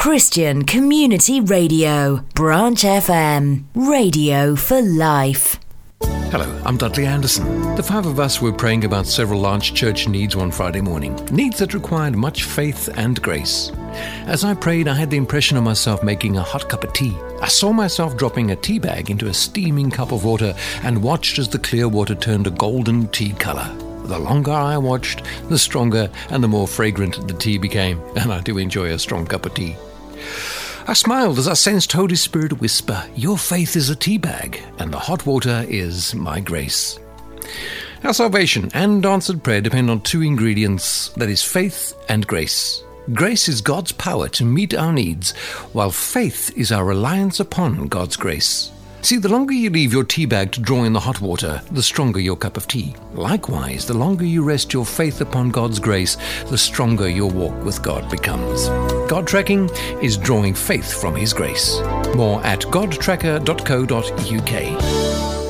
Christian Community Radio, Branch FM, radio for life. Hello, I'm Dudley Anderson. The five of us were praying about several large church needs one Friday morning, needs that required much faith and grace. As I prayed, I had the impression of myself making a hot cup of tea. I saw myself dropping a tea bag into a steaming cup of water and watched as the clear water turned a golden tea color. The longer I watched, the stronger and the more fragrant the tea became, and I do enjoy a strong cup of tea. I smiled as I sensed Holy Spirit whisper, "Your faith is a tea bag, and the hot water is my grace." Our salvation and answered prayer depend on two ingredients, that is faith and grace. Grace is God's power to meet our needs, while faith is our reliance upon God's grace. See, the longer you leave your tea bag to draw in the hot water, the stronger your cup of tea. Likewise, the longer you rest your faith upon God's grace, the stronger your walk with God becomes. God Tracking is drawing faith from His grace. More at godtracker.co.uk.